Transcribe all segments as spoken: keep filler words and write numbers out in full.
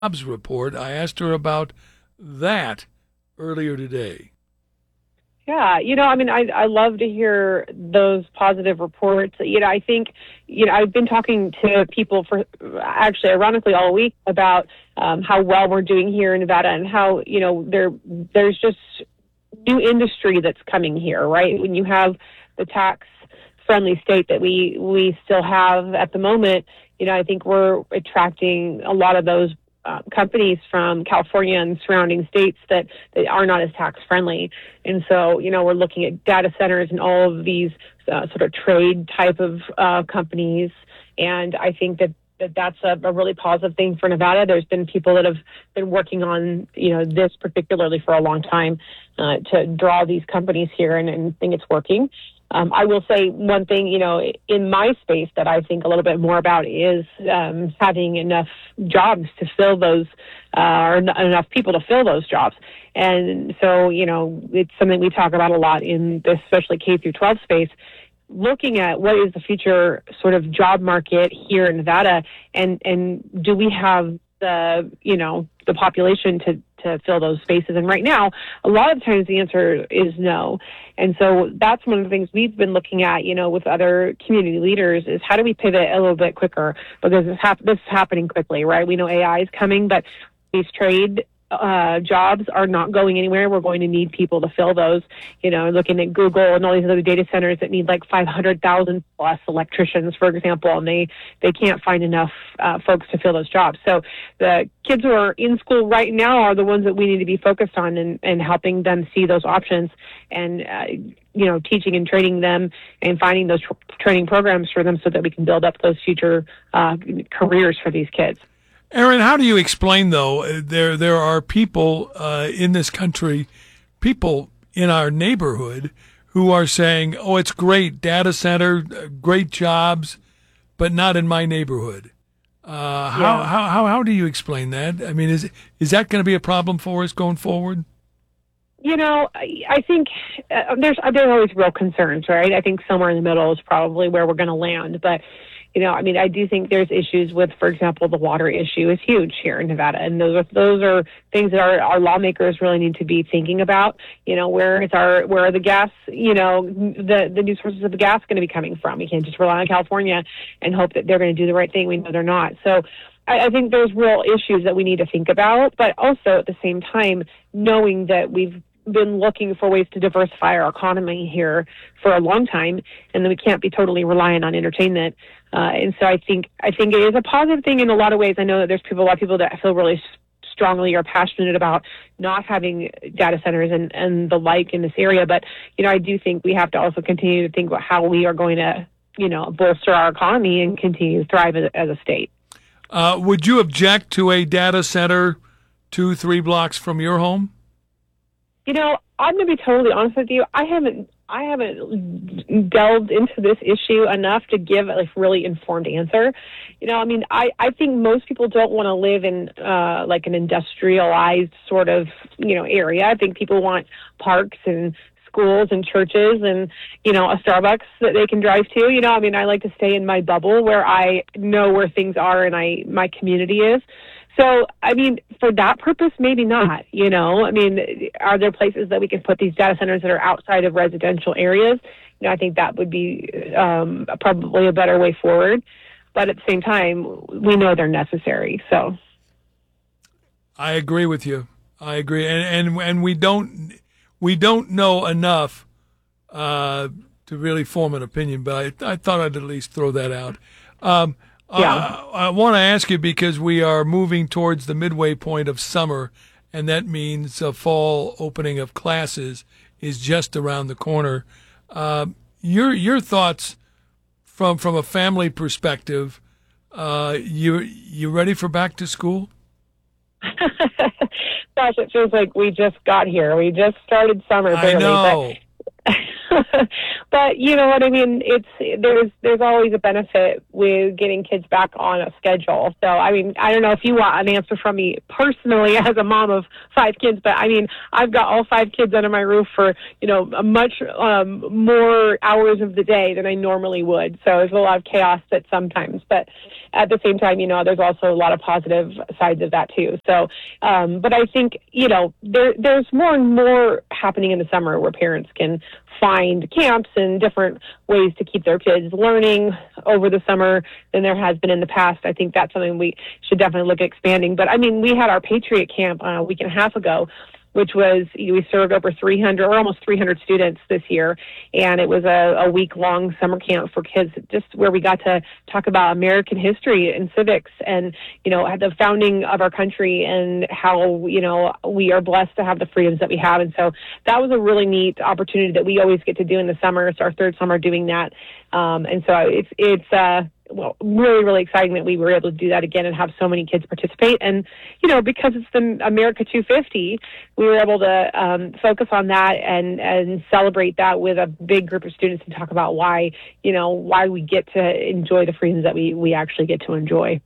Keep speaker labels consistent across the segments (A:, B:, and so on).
A: jobs report. I asked her about that earlier today.
B: Yeah, you know, I mean, I I love to hear those positive reports. You know, I think, you know, I've been talking to people for actually, ironically, all week about um, how well we're doing here in Nevada and how, you know, there there's just new industry that's coming here, right? When you have the tax-friendly state that we we still have at the moment, you know, I think we're attracting a lot of those Uh, companies from California and surrounding states that, that are not as tax friendly. And so, you know, we're looking at data centers and all of these uh, sort of trade type of uh, companies. And I think that, that that's a, a really positive thing for Nevada. There's been people that have been working on, you know, this particularly for a long time uh, to draw these companies here, and, and think it's working. Um, I will say one thing, you know, in my space that I think a little bit more about is um, having enough jobs to fill those, uh, or n- enough people to fill those jobs. And so, you know, it's something we talk about a lot in the especially K through twelve space, looking at what is the future sort of job market here in Nevada, and, and do we have the, you know, the population to, to fill those spaces. And right now, a lot of times the answer is no. And so that's one of the things we've been looking at, you know, with other community leaders, is how do we pivot a little bit quicker? Because this, hap- this is happening quickly, right? We know A I is coming, but these trade uh, jobs are not going anywhere. We're going to need people to fill those, you know, looking at Google and all these other data centers that need like five hundred thousand plus electricians, for example, and they, they can't find enough uh, folks to fill those jobs. So the kids who are in school right now are the ones that we need to be focused on, and, and helping them see those options, and, uh, you know, teaching and training them and finding those tr- training programs for them so that we can build up those future uh, careers for these kids.
A: Erin, how do you explain, though, there there are people uh, in this country, people in our neighborhood, who are saying, oh, it's great, data center, great jobs, but not in my neighborhood. Uh, how,
B: Yeah.
A: how how how do you explain that? I mean, is is that going to be a problem for us going forward?
B: You know, I, I think uh, there's there's always real concerns, right? I think somewhere in the middle is probably where we're going to land, but you know, I mean, I do think there's issues with, for example, the water issue is huge here in Nevada. And those are, those are things that our, our lawmakers really need to be thinking about. You know, where is our, where are the gas, you know, the, the new sources of the gas going to be coming from? We can't just rely on California and hope that they're going to do the right thing. We know they're not. So I, I think there's real issues that we need to think about, but also at the same time, knowing that we've been looking for ways to diversify our economy here for a long time, and then we can't be totally reliant on entertainment. Uh, and so I think I think it is a positive thing in a lot of ways. I know that there's people, a lot of people that feel really strongly or passionate about not having data centers and, and the like in this area. But, you know, I do think we have to also continue to think about how we are going to, you know, bolster our economy and continue to thrive as, as a state.
A: Uh, would you object to a data center two, three blocks from your home?
B: You know, I'm going to be totally honest with you. I haven't I haven't delved into this issue enough to give a like, really informed answer. You know, I mean, I, I think most people don't want to live in uh, like an industrialized sort of, you know, area. I think people want parks and schools and churches and, you know, a Starbucks that they can drive to. You know, I mean, I like to stay in my bubble where I know where things are and I my community is. So, I mean, for that purpose, maybe not, you know. I mean, are there places that we can put these data centers that are outside of residential areas? You know, I think that would be um, probably a better way forward. But at the same time, we know they're necessary, so.
A: I agree with you. I agree. And and, and we don't we don't know enough uh, to really form an opinion, but I, I thought I'd at least throw that out. Um
B: Yeah.
A: Uh, I want to ask you because we are moving towards the midway point of summer, and that means a fall opening of classes is just around the corner. Uh, your your thoughts from from a family perspective? Uh, you you ready for back to school?
B: Gosh, it feels like we just got here. We just started summer.
A: I
B: barely,
A: know.
B: But but you know what I mean? It's there's there's always a benefit with getting kids back on a schedule. So I mean, I don't know if you want an answer from me personally as a mom of five kids, but I mean, I've got all five kids under my roof for you know a much um, more hours of the day than I normally would. So there's a lot of chaos that sometimes, but at the same time, you know, there's also a lot of positive sides of that too. So, um, but I think you know there there's more and more happening in the summer where parents can find camps and different ways to keep their kids learning over the summer than there has been in the past. I think that's something we should definitely look at expanding. But I mean, we had our Patriot Camp uh, a week and a half ago, which was, we served over three hundred or almost three hundred students this year. And it was a, a week long summer camp for kids, just where we got to talk about American history and civics and, you know, the founding of our country and how, you know, we are blessed to have the freedoms that we have. And so that was a really neat opportunity that we always get to do in the summer. It's our third summer doing that. Um, and so it's, it's, uh, well, really, really exciting that we were able to do that again and have so many kids participate. And, you know, because it's the America two fifty, we were able to um, focus on that and, and celebrate that with a big group of students and talk about why, you know, why we get to enjoy the freedoms that we, we actually get to enjoy.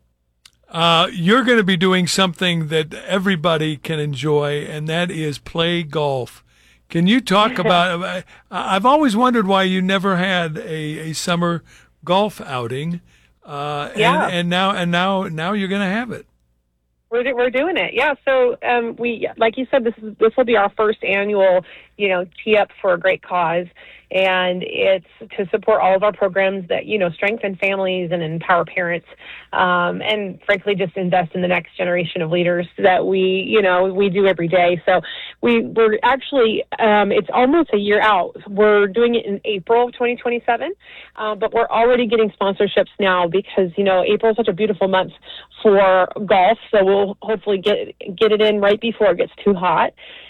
A: Uh, you're going to be doing something that everybody can enjoy, and that is play golf. Can you talk about, I've always wondered why you never had a, a summer golf outing. Uh,
B: yeah.
A: and, and now, and now, now you're going to have it.
B: We're, we're doing it. Yeah. So, um, we, like you said, this is, this will be our first annual, you know, tee up for a great cause. And it's to support all of our programs that, you know, strengthen families and empower parents. Um, and frankly, just invest in the next generation of leaders that we, you know, we do every day. So we, we're actually, um, it's almost a year out. We're doing it in April of twenty twenty-seven. Uh, but we're already getting sponsorships now because, you know, April is such a beautiful month for golf. So we'll hopefully get, get it in right before it gets too hot.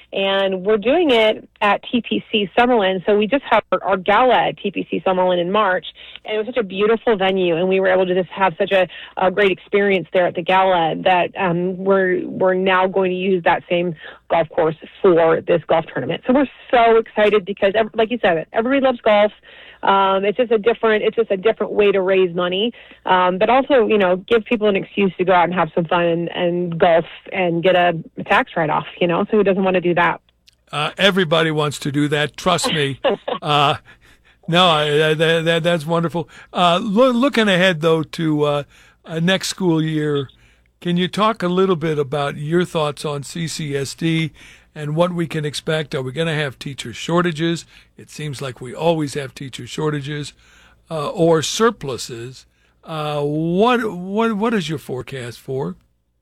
B: And we're doing it at T P C Summerlin. So we just had our, our gala at T P C Summerlin in March, and it was such a beautiful venue, and we were able to just have such a, a great experience there at the gala that um, we're we're now going to use that same golf course for this golf tournament. So we're so excited because, like you said, everybody loves golf. Um, it's just a different, it's just a different way to raise money, um, but also, you know, give people an excuse to go out and have some fun and, and golf and get a, a tax write-off, you know, so who doesn't want to do that?
A: Uh, everybody wants to do that. Trust me. uh, no, I, that, that, that's wonderful. Uh, lo- looking ahead though to, uh, uh, next school year, can you talk a little bit about your thoughts on C C S D and what we can expect? Are we going to have teacher shortages? It seems like we always have teacher shortages, uh, or surpluses. Uh, what what what is your forecast for?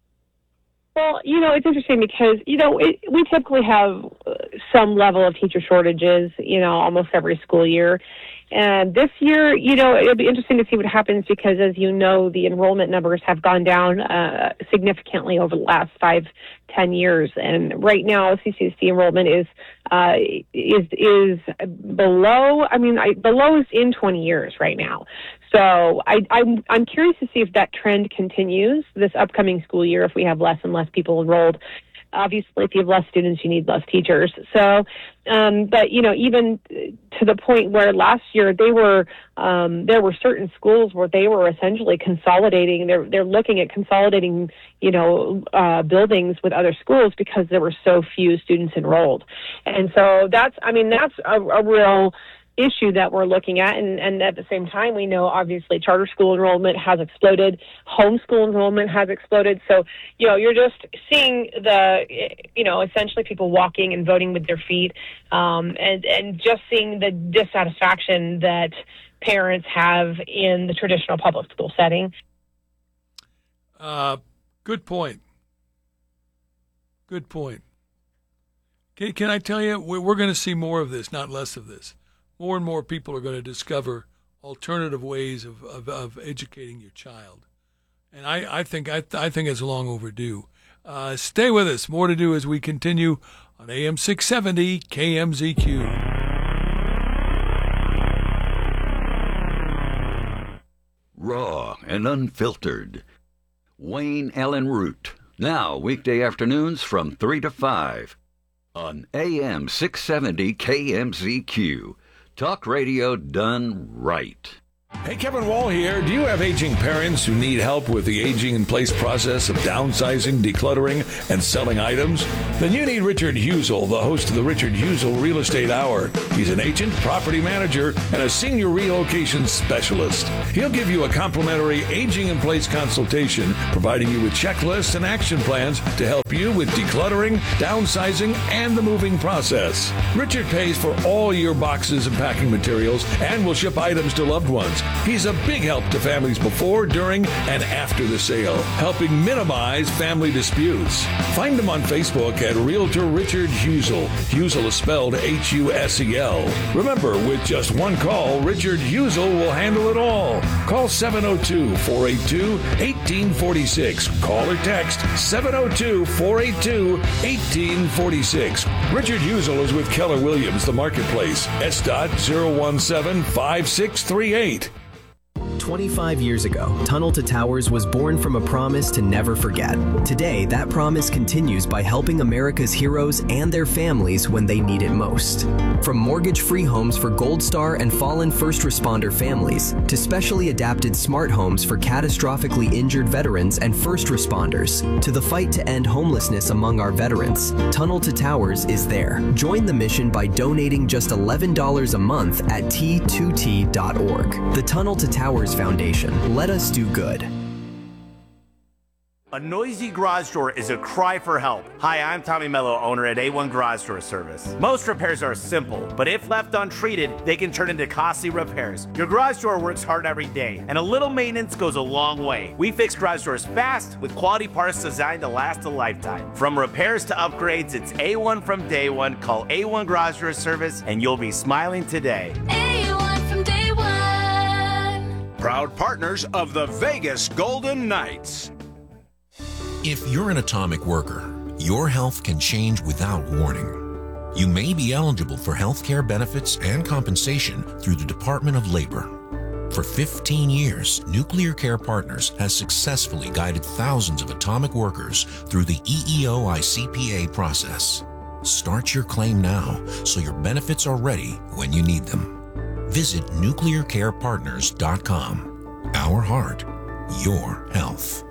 B: Well, you know, it's interesting because, you know, it, we typically have some level of teacher shortages, you know, almost every school year. And this year, you know, it'll be interesting to see what happens because, as you know, the enrollment numbers have gone down uh, significantly over the last five, ten years. And right now, C C S D enrollment is uh, is is below. I mean, I, the lowest in twenty years right now. So I, I'm I'm curious to see if that trend continues this upcoming school year. If we have less and less people enrolled. Obviously, if you have less students, you need less teachers. So, um, but, you know, even to the point where last year they were, um, there were certain schools where they were essentially consolidating. They're, they're looking at consolidating, you know, uh, buildings with other schools because there were so few students enrolled. And so that's, I mean, that's a, a real issue that we're looking at. And, and at the same time, we know obviously charter school enrollment has exploded, homeschool enrollment has exploded. So, you know, you're just seeing the, you know, essentially people walking and voting with their feet, um, and, and just seeing the dissatisfaction that parents have in the traditional public school setting.
A: Uh, good point. Good point. Can, can I tell you, we're going to see more of this, not less of this. More and more people are going to discover alternative ways of, of, of educating your child. And I, I think I, I think it's long overdue. Uh, stay with us. More to do as we continue on A M six seventy K M Z Q.
C: Raw and unfiltered. Wayne Allen Root. Now, weekday afternoons from three to five on A M six seventy K M Z Q. Talk radio done right.
D: Hey, Kevin Wall here. Do you have aging parents who need help with the aging-in-place process of downsizing, decluttering, and selling items? Then you need Richard Husel, the host of the Richard Husel Real Estate Hour. He's an agent, property manager, and a senior relocation specialist. He'll give you a complimentary aging-in-place consultation, providing you with checklists and action plans to help you with decluttering, downsizing, and the moving process. Richard pays for all your boxes and packing materials and will ship items to loved ones. He's a big help to families before, during, and after the sale, helping minimize family disputes. Find him on Facebook at Realtor Richard Husel. Husel is spelled H U S E L. Remember, with just one call, Richard Husel will handle it all. Call seven oh two, four eight two, one eight four six. Call or text seven oh two, four eight two, one eight four six. Richard Husel is with Keller Williams, the marketplace. S dot zero one seven five six three eight.
E: twenty-five years ago, Tunnel to Towers was born from a promise to never forget. Today, that promise continues by helping America's heroes and their families when they need it most. From mortgage-free homes for Gold Star and fallen first responder families, to specially adapted smart homes for catastrophically injured veterans and first responders, to the fight to end homelessness among our veterans, Tunnel to Towers is there. Join the mission by donating just eleven dollars a month at T two T dot org. The Tunnel to Towers Foundation. Let us do good.
F: A noisy garage door is a cry for help. Hi, I'm Tommy Mello, owner at A one Garage Door Service. Most repairs are simple, but if left untreated, they can turn into costly repairs. Your garage door works hard every day, and a little maintenance goes a long way. We fix garage doors fast with quality parts designed to last a lifetime. From repairs to upgrades, it's A one from day one. Call A one Garage Door Service, and you'll be smiling today.
G: A one from day one.
H: Proud partners of the Vegas Golden Knights.
I: If you're an atomic worker, your health can change without warning. You may be eligible for health care benefits and compensation through the Department of Labor. For fifteen years, Nuclear Care Partners has successfully guided thousands of atomic workers through the E E O I C P A process. Start your claim now so your benefits are ready when you need them. Visit nuclear care partners dot com. Our heart, your health.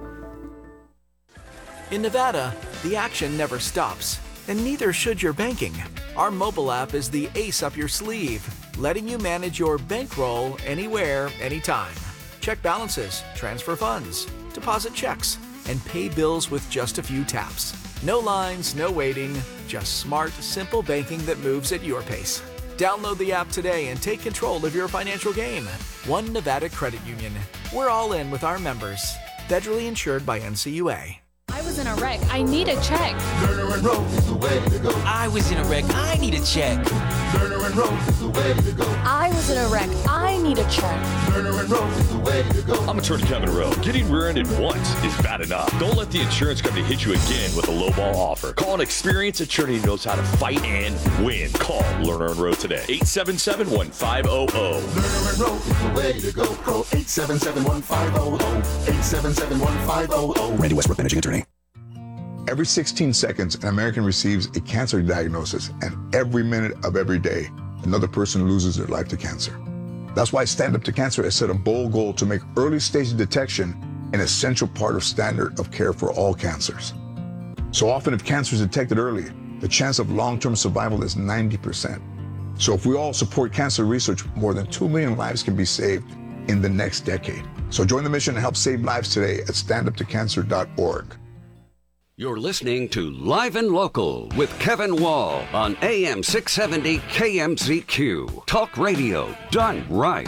J: In Nevada, the action never stops, and neither should your banking. Our mobile app is the ace up your sleeve, letting you manage your bankroll anywhere, anytime. Check balances, transfer funds, deposit checks, and pay bills with just a few taps. No lines, no waiting, just smart, simple banking that moves at your pace. Download the app today and take control of your financial game. One Nevada Credit Union. We're all in with our members. Federally insured by N C U A.
G: I was in a wreck. I need a check.
K: Lerner and Rose is the way to go.
L: I was in a wreck. I need a check.
K: Lerner and Rose is the way to go.
G: I was in a wreck. I need a check.
K: Lerner and Rose is the way to go.
M: I'm attorney Kevin Rowe. Getting rear-ended once is bad enough. Don't let the insurance company hit you again with a lowball offer. Call an experienced attorney who knows how to fight and win. Call Lerner and Rowe today. eight seven seven, one five zero zero.
K: Lerner and Rowe is the way to go. Call eight seven seven, one five zero zero. eight seven seven, one five zero zero.
N: Randy Westbrook, managing attorney.
O: Every sixteen seconds, an American receives a cancer diagnosis, and every minute of every day, another person loses their life to cancer. That's why Stand Up to Cancer has set a bold goal to make early stage detection an essential part of standard of care for all cancers. So often, if cancer is detected early, the chance of long-term survival is ninety percent. So if we all support cancer research, more than two million lives can be saved in the next decade. So join the mission and help save lives today at stand up to cancer dot org.
C: You're listening to Live and Local with Kevin Wall on A M six seventy K M Z Q. Talk radio done right.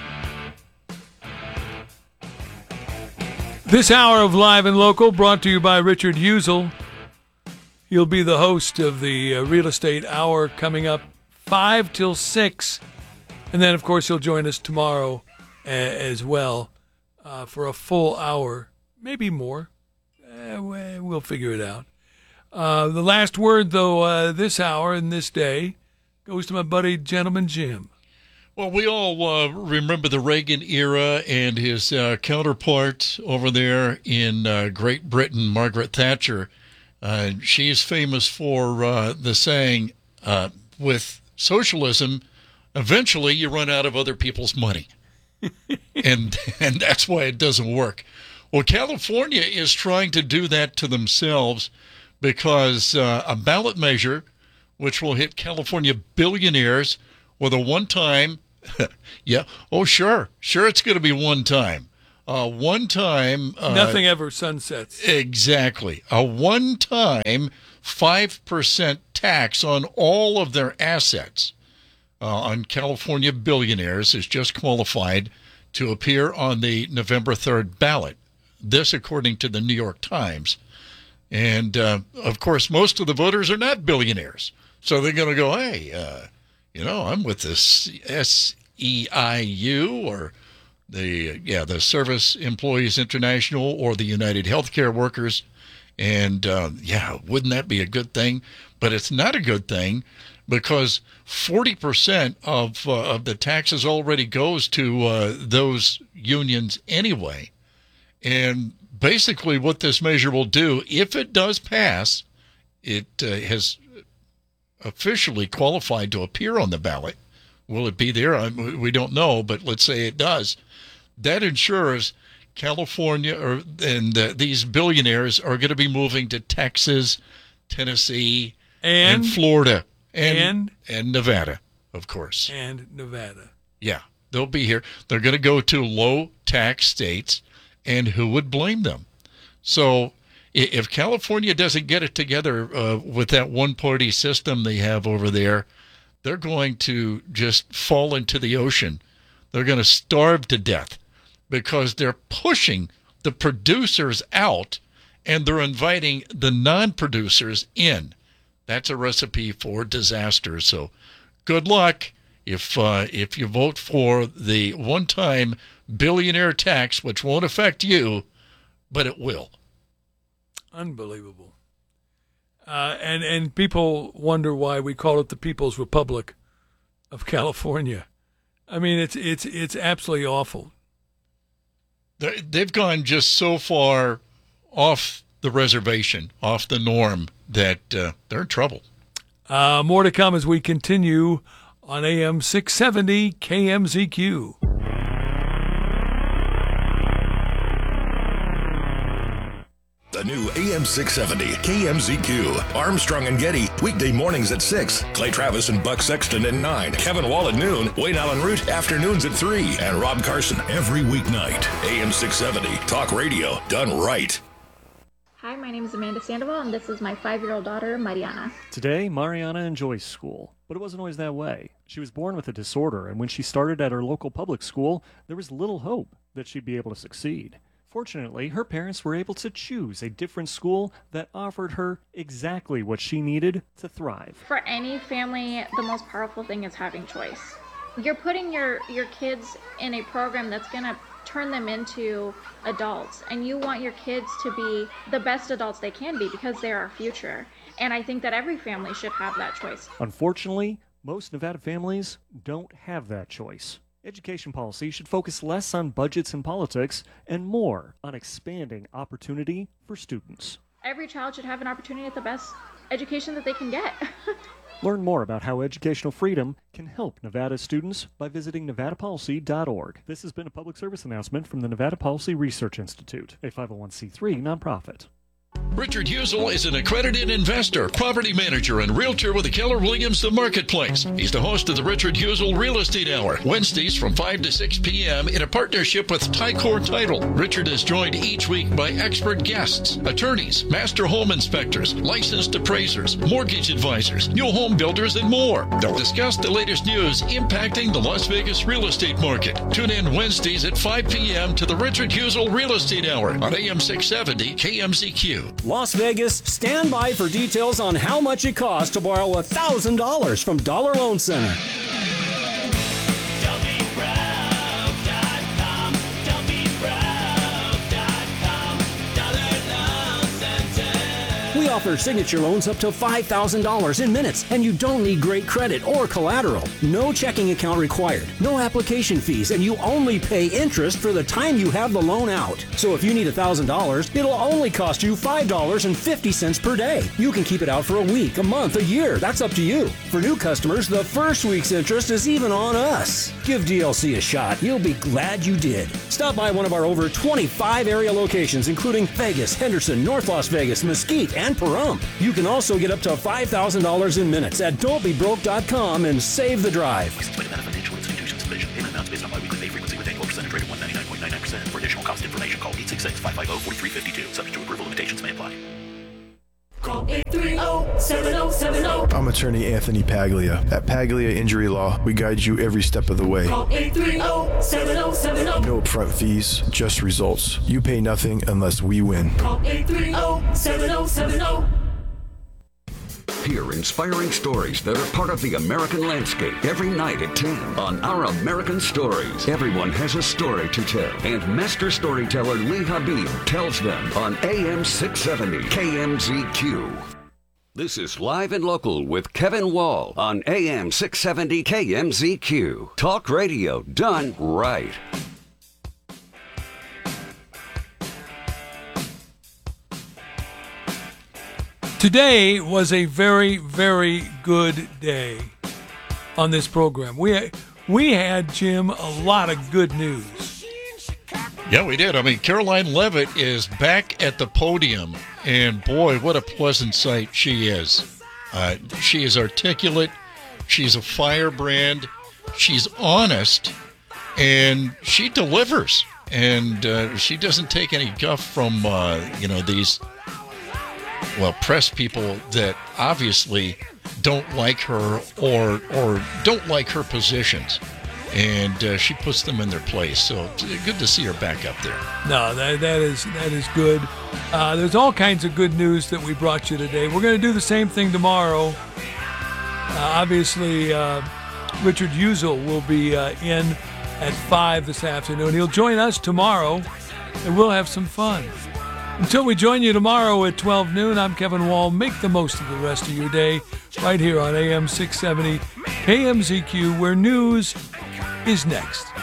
A: This hour of Live and Local brought to you by Richard Husel. He'll be the host of the uh, Real Estate Hour coming up five till six. And then, of course, he'll join us tomorrow uh, as well uh, for a full hour, maybe more. We'll figure it out. Uh, the last word, though, uh, this hour and this day goes to my buddy, Gentleman Jim.
P: Well, we all uh, remember the Reagan era and his uh, counterpart over there in uh, Great Britain, Margaret Thatcher. Uh, she is famous for uh, the saying, uh, with socialism, eventually you run out of other people's money. and and that's why it doesn't work. Well, California is trying to do that to themselves because uh, a ballot measure, which will hit California billionaires with a one-time, yeah, oh, sure, sure it's going to be one-time. Uh, one-time. Uh,
A: Nothing ever sunsets.
P: Exactly. A one-time five percent tax on all of their assets uh, on California billionaires is just qualified to appear on the November third ballot. This, according to the New York Times. And, uh, of course, most of the voters are not billionaires. So they're going to go, hey, uh, you know, I'm with this S E I U or the, yeah, the Service Employees International or the United Healthcare Workers. And, uh, yeah, wouldn't that be a good thing? But it's not a good thing because forty percent of, uh, of the taxes already goes to uh, those unions anyway. And basically what this measure will do, if it does pass, it uh, has officially qualified to appear on the ballot. Will it be there? I, we don't know, but let's say it does. That ensures California or and uh, these billionaires are going to be moving to Texas, Tennessee,
A: and,
P: and Florida, and,
A: and
P: and Nevada, of course.
A: And Nevada.
P: Yeah, they'll be here. They're going to go to low-tax states. And who would blame them? So if California doesn't get it together uh, with that one-party system they have over there, they're going to just fall into the ocean. They're going to starve to death because they're pushing the producers out and they're inviting the non-producers in. That's a recipe for disaster. So good luck if uh, if you vote for the one-time billionaire tax, which won't affect you, but it will.
A: Unbelievable. Uh, and, and people wonder why we call it the People's Republic of California. I mean, it's it's it's absolutely awful.
P: They're, they've gone just so far off the reservation, off the norm, that uh, they're in trouble.
A: Uh, more to come as we continue on A M six seventy K M Z Q.
N: The new A M six seventy K M Z Q. Armstrong and Getty, weekday mornings at six. Clay Travis and Buck Sexton at nine. Kevin Wall at noon. Wayne Allen Root, afternoons at three. And Rob Carson every weeknight. A M six seventy, talk radio done right.
Q: Hi, my name is Amanda Sandoval, and this is my five-year-old daughter, Mariana.
R: Today, Mariana enjoys school, but it wasn't always that way. She was born with a disorder, and when she started at her local public school, there was little hope that she'd be able to succeed. Fortunately, her parents were able to choose a different school that offered her exactly what she needed to thrive.
Q: For any family, the most powerful thing is having choice. You're putting your, your kids in a program that's going to turn them into adults, and you want your kids to be the best adults they can be because they're our future. And I think that every family should have that choice.
R: Unfortunately, most Nevada families don't have that choice. Education policy should focus less on budgets and politics and more on expanding opportunity for students.
Q: Every child should have an opportunity at the best education that they can get.
R: Learn more about how educational freedom can help Nevada students by visiting nevada policy dot org. This has been a public service announcement from the Nevada Policy Research Institute, a five oh one c three nonprofit.
P: Richard Husel is an accredited investor, property manager, and realtor with the Keller Williams The Marketplace. He's the host of the Richard Husel Real Estate Hour, Wednesdays from five to six p.m. in a partnership with Tycor Title. Richard is joined each week by expert guests, attorneys, master home inspectors, licensed appraisers, mortgage advisors, new home builders, and more. They'll discuss the latest news impacting the Las Vegas real estate market. Tune in Wednesdays at five p.m. to the Richard Husel Real Estate Hour on A M six seventy K M Z Q.
S: Las Vegas, stand by for details on how much it costs to borrow one thousand dollars from Dollar Loan Center. We offer signature loans up to five thousand dollars in minutes, and you don't need great credit or collateral. No checking account required, no application fees, and you only pay interest for the time you have the loan out. So if you need one thousand dollars, it'll only cost you five dollars and fifty cents per day. You can keep it out for a week, a month, a year. That's up to you. For new customers, the first week's interest is even on us. Give D L C a shot. You'll be glad you did. Stop by one of our over twenty-five area locations, including Vegas, Henderson, North Las Vegas, Mesquite, and Pahrump. You can also get up to five thousand dollars in minutes at don't be broke dot com and save the drive.
T: Licensed by the Nevada Financial Institutions Division. Payment amounts based on biweekly pay frequency with annual percentage rate of one ninety-nine point nine nine percent. For additional cost information, call eight six six, five five zero, four three five two. Subject to approval, limitations may apply.
U: Call eight three zero, seven zero seven zero.
V: I'm attorney Anthony Paglia. At Paglia Injury Law, we guide you every step of the way.
U: Call eight three zero, seven zero seven zero.
V: No upfront fees, just results. You pay nothing unless we win.
U: Call eight three zero, seven zero seven zero.
C: Hear inspiring stories that are part of the American landscape every night at ten on Our American Stories. Everyone has a story to tell, and master storyteller Lee Habib tells them on A M six seventy K M Z Q. This is Live and Local with Kevin Wall on A M six seventy K M Z Q. Talk radio done right.
A: Today was a very, very good day on this program. We we had, Jim, a lot of good news.
P: Yeah, we did. I mean, Caroline Leavitt is back at the podium, and boy, what a pleasant sight she is. Uh, she is articulate. She's a firebrand. She's honest, and she delivers. And uh, she doesn't take any guff from, uh, you know, these... well, press people that obviously don't like her or or don't like her positions, and uh, she puts them in their place. So good to see her back up there.
A: No, that that is that is good. Uh, there's all kinds of good news that we brought you today. We're going to do the same thing tomorrow. Uh, obviously, uh, Richard Uzel will be uh, in at five this afternoon. He'll join us tomorrow, and we'll have some fun. Until we join you tomorrow at twelve noon, I'm Kevin Wall. Make the most of the rest of your day right here on A M six seventy K M Z Q, where news is next.